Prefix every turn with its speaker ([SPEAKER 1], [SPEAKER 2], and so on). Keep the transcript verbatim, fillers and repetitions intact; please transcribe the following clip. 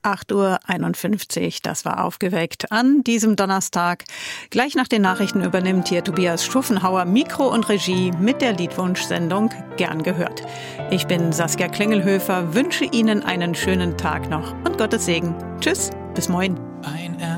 [SPEAKER 1] acht Uhr einundfünfzig, das war Aufgeweckt an diesem Donnerstag. Gleich nach den Nachrichten übernimmt hier Tobias Schuffenhauer Mikro und Regie mit der Liedwunschsendung Gern gehört. Ich bin Saskia Klingelhöfer, wünsche Ihnen einen schönen Tag noch und Gottes Segen. Tschüss, bis morgen.